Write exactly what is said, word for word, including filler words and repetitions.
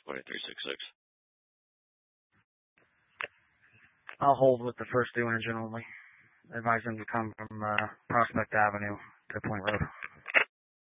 twenty-three sixty-six. I'll hold with the first due engine only. Advise them to come from uh, Prospect Avenue to Point Road.